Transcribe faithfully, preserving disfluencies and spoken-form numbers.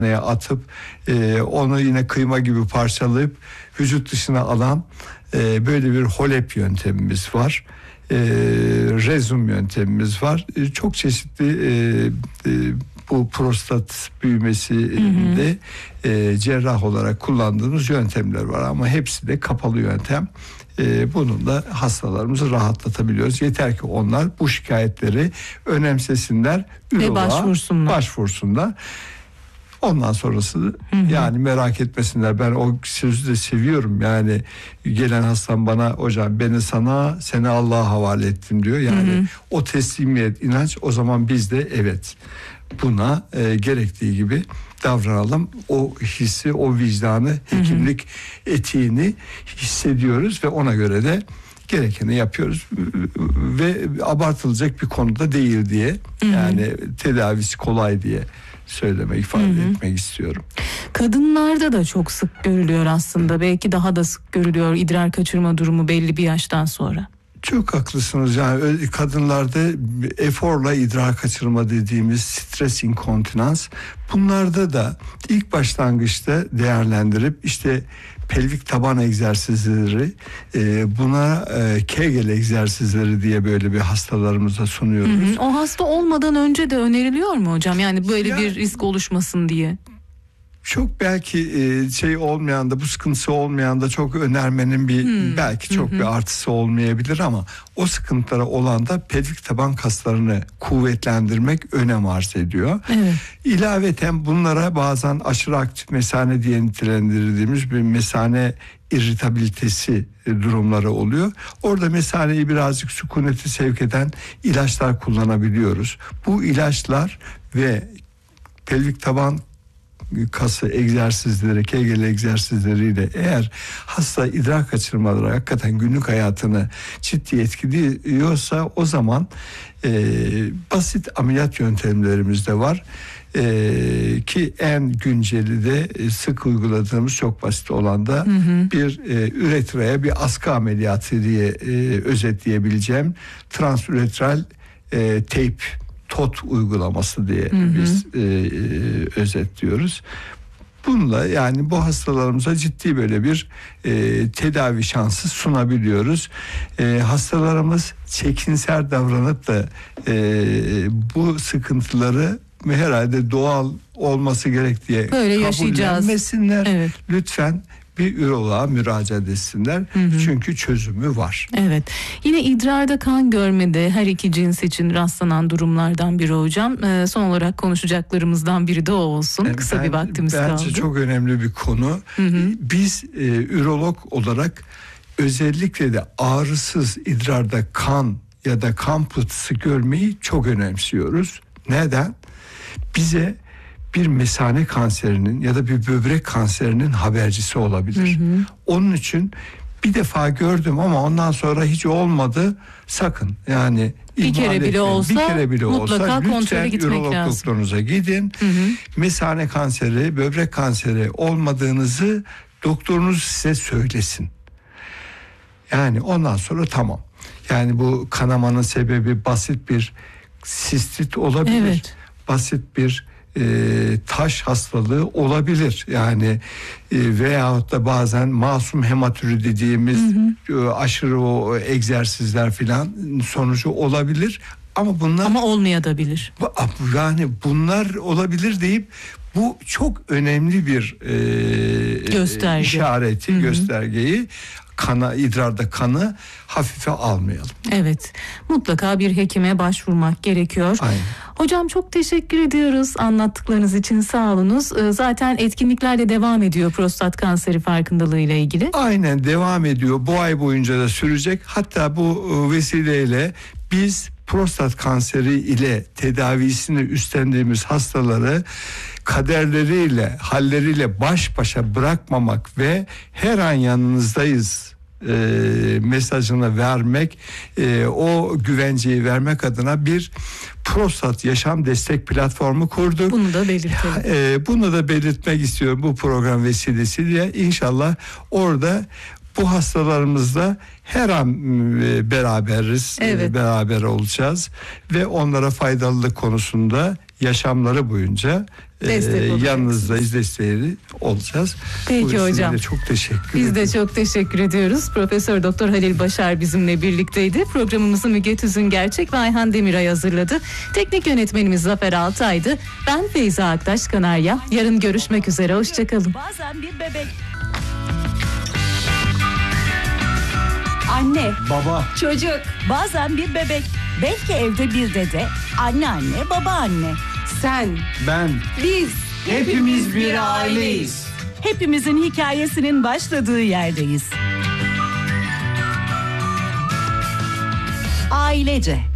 atıp e, onu yine kıyma gibi parçalayıp vücut dışına alan e, böyle bir HOLEP yöntemimiz var. E, rezum yöntemimiz var. E, çok çeşitli e, e, bu prostat büyümesinde e, cerrah olarak kullandığımız yöntemler var ama hepsi de kapalı yöntem. E, bununla hastalarımızı rahatlatabiliyoruz. Yeter ki onlar bu şikayetleri önemsesinler, ve başvursunlar. başvursunlar. Ondan sonrası hı hı. yani merak etmesinler. Ben o sözü de seviyorum. Yani gelen hastam bana hocam beni sana seni Allah'a havale ettim diyor. Yani hı hı. o teslimiyet, inanç, o zaman biz de evet buna e, gerektiği gibi davranalım. O hissi, o vicdanı, hekimlik hı hı. etiğini hissediyoruz ve ona göre de gerekeni yapıyoruz ve abartılacak bir konuda değil diye hı hı. yani tedavisi kolay diye söylemek, ifade hı hı. etmek istiyorum. Kadınlarda da çok sık görülüyor aslında. Belki daha da sık görülüyor idrar kaçırma durumu belli bir yaştan sonra. Çok haklısınız. Yani kadınlarda eforla idrar kaçırma dediğimiz stres inkontinans, bunlarda da ilk başlangıçta değerlendirip işte pelvik taban egzersizleri, e, buna e, Kegel egzersizleri diye böyle bir hastalarımıza sunuyoruz. Hı hı. O hasta olmadan önce de öneriliyor mu hocam? Yani böyle ya, bir risk oluşmasın diye. Çok belki şey olmayan da, bu sıkıntısı olmayan da çok önermenin bir hmm. belki çok hmm. bir artısı olmayabilir ama o sıkıntılara olan da pelvik taban kaslarını kuvvetlendirmek önem arz ediyor. Evet. İlaveten bunlara bazen aşırı aktif mesane diye nitelendirdiğimiz bir mesane irritabilitesi durumları oluyor. Orada mesaneyi birazcık sükunete sevk eden ilaçlar kullanabiliyoruz. Bu ilaçlar ve pelvik taban kası egzersizleri, Kegel egzersizleriyle eğer hasta idrar kaçırmaları hakikaten günlük hayatını ciddi etkiliyorsa o zaman e, basit ameliyat yöntemlerimiz de var. Ee, ki en günceli de e, sık uyguladığımız çok basit olan da hı hı. bir e, üretraya bir askı ameliyatı diye e, özetleyebileceğim transüretral e, teyp T O T uygulaması diye hı hı. biz e, e, özetliyoruz. Bununla yani bu hastalarımıza ciddi böyle bir e, tedavi şansı sunabiliyoruz. E, hastalarımız çekinser davranıp da e, bu sıkıntıları herhalde doğal olması gerek diye kabullenmesinler. Evet. Lütfen bir üroloğa müracaat etsinler. Hı hı. Çünkü çözümü var. Evet. Yine idrarda kan görmede her iki cins için rastlanan durumlardan biri hocam. Ee, son olarak konuşacaklarımızdan biri de o olsun. Ben, Kısa bir vaktimiz bence kaldı. Bence çok önemli bir konu. Hı hı. Biz e, ürolog olarak özellikle de ağrısız idrarda kan ya da kan pıhtısı görmeyi çok önemsiyoruz. Neden? Bize bir mesane kanserinin ya da bir böbrek kanserinin habercisi olabilir. Hı hı. Onun için bir defa gördüm ama ondan sonra hiç olmadı. Sakın yani bir kere bile etmeyin. olsa bir kere bile mutlaka olsa kontrole gitmek ürolog lazım. Doktorunuza gidin. Hı hı. Mesane kanseri, böbrek kanseri olmadığınızı doktorunuz size söylesin. Yani ondan sonra tamam. Yani bu kanamanın sebebi basit bir sistit olabilir. Evet. Basit bir E, taş hastalığı olabilir yani e, veyahut da bazen masum hematürü dediğimiz hı hı. E, aşırı o egzersizler filan sonucu olabilir ama bunlar ama olmayabilir. Yani bunlar olabilir deyip bu çok önemli bir e, Gösterge. işareti, hı hı. göstergeyi kana, idrarda kanı hafife almayalım. Evet, mutlaka bir hekime başvurmak gerekiyor. Aynen. Hocam çok teşekkür ediyoruz anlattıklarınız için, sağ olunuz. Zaten etkinlikler de devam ediyor prostat kanseri farkındalığı ile ilgili. Aynen devam ediyor. Bu ay boyunca da sürecek. Hatta bu vesileyle biz prostat kanseri ile tedavisini üstlendiğimiz hastaları kaderleriyle, halleriyle baş başa bırakmamak ve her an yanınızdayız e, mesajını vermek, e, o güvenceyi vermek adına bir prostat yaşam destek platformu kurduk. Bunu da belirtelim. E, bunu da belirtmek istiyorum bu program vesilesiyle. İnşallah orada bu hastalarımızla her an e, beraberiz, evet. e, beraber olacağız ve onlara faydalılık konusunda yaşamları boyunca Destek e, yanınızdayız, desteği olacağız. Peki hocam. Çok teşekkür Biz ederim. de çok teşekkür ediyoruz. Profesör Doktor Halil Başar bizimle birlikteydi. Programımızı Müge Tüzün Gerçek ve Ayhan Demiray hazırladı. Teknik yönetmenimiz Zafer Altay'dı. Ben Feyza Aktaş Kanarya. Yarın görüşmek üzere. Hoşçakalın. Bazen bir bebek. Anne, Baba, çocuk, bazen bir bebek. Belki evde bir dede, anneanne, babaanne. Sen, ben, biz, hepimiz bir aileyiz. Hepimizin hikayesinin başladığı yerdeyiz. Ailece.